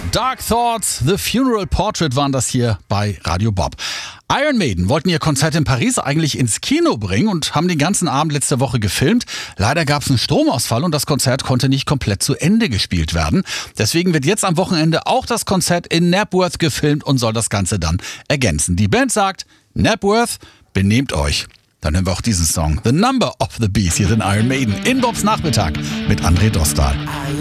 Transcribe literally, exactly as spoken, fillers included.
Dark Thoughts, The Funeral Portrait waren das hier bei Radio Bob. Iron Maiden wollten ihr Konzert in Paris eigentlich ins Kino bringen und haben den ganzen Abend letzte Woche gefilmt. Leider gab es einen Stromausfall und das Konzert konnte nicht komplett zu Ende gespielt werden. Deswegen wird jetzt am Wochenende auch das Konzert in Knebworth gefilmt und soll das Ganze dann ergänzen. Die Band sagt, Knebworth, benehmt euch. Dann hören wir auch diesen Song, The Number of the Beast, hier in Iron Maiden, in Bobs Nachmittag mit André Dostal.